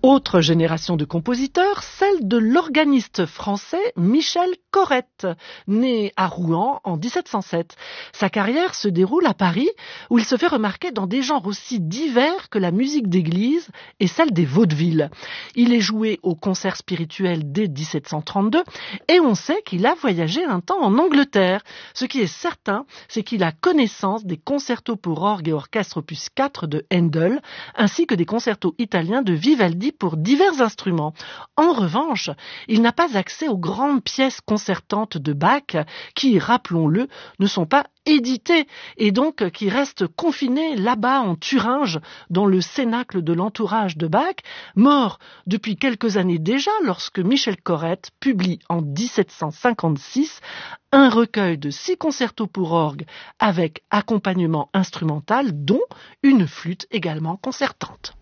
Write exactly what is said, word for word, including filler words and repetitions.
Autre génération de compositeurs, celle de l'organiste français Michel Corrette, né à Rouen en dix-sept cent sept. Sa carrière se déroule à Paris, où il se fait remarquer dans des genres aussi divers que la musique d'église et celle des vaudevilles. Il est joué au concert spirituel dès dix-sept cent trente-deux et on sait qu'il a voyagé un temps en Angleterre. Ce qui est certain, c'est qu'il a connaissance des concertos pour orgue et orchestre opus quatre de Handel, ainsi que des concertos italiens de Vivaldi pour divers instruments. En revanche, il n'a pas accès aux grandes pièces concertantes de Bach qui, rappelons-le, ne sont pas éditées et donc qui restent confinées là-bas en Thuringe dans le cénacle de l'entourage de Bach, mort depuis quelques années déjà lorsque Michel Corrette publie en dix-sept cent cinquante-six un recueil de six concertos pour orgue avec accompagnement instrumental dont une flûte également concertante.